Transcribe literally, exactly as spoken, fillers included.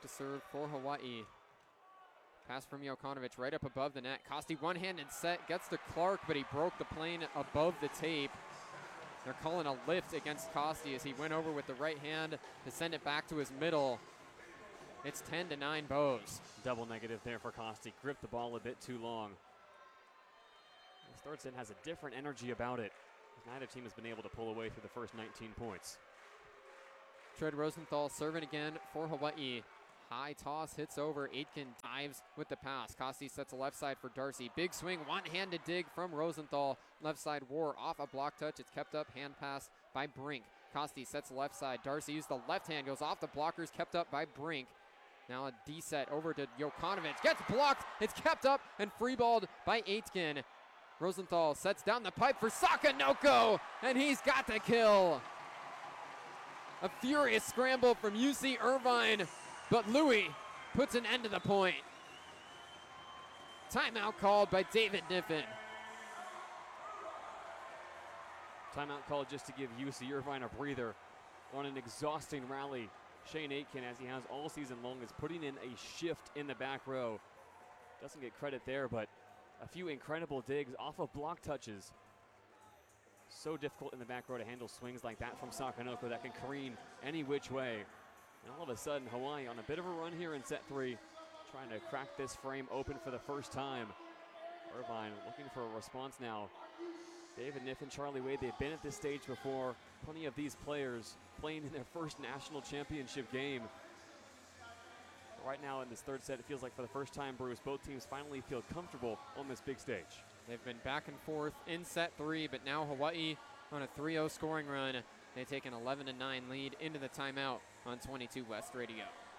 to serve for Hawaii. Pass from Jokanovic right up above the net. Costi one-handed set, gets to Clark, but he broke the plane above the tape. They're calling a lift against Costi as he went over with the right hand to send it back to his middle. It's ten to nine Bows. Double negative there for Costi. Gripped the ball a bit too long. This third set has a different energy about it. Neither team has been able to pull away through the first nineteen points. Tread Rosenthal serving again for Hawaii. High toss, hits over. Aitken dives with the pass. Costi sets a left side for Darcy. Big swing, one-handed dig from Rosenthal. Left side war off a block touch. It's kept up, hand pass by Brink. Costi sets left side. Darcy used the left hand, goes off the blockers, kept up by Brink. Now a D set over to Jokanovic. Gets blocked, it's kept up and freeballed by Aitken. Rosenthal sets down the pipe for Sakanoko, and he's got the kill. A furious scramble from U C Irvine, but Louis puts an end to the point. Timeout called by David Kniffen. Timeout called just to give U C Irvine a breather on an exhausting rally. Shane Aitken, as he has all season long, is putting in a shift in the back row. Doesn't get credit there, but a few incredible digs off of block touches. So difficult in the back row to handle swings like that from Sakanoko that can careen any which way. And all of a sudden, Hawaii on a bit of a run here in set three, trying to crack this frame open for the first time. Irvine looking for a response now. David Kniffen, Charlie Wade, they've been at this stage before. Plenty of these players playing in their first national championship game. Right now in this third set, it feels like for the first time, Bruce, both teams finally feel comfortable on this big stage. They've been back and forth in set three, but now Hawaii on a three oh scoring run. They take an eleven to nine lead into the timeout on twenty-two West Radio.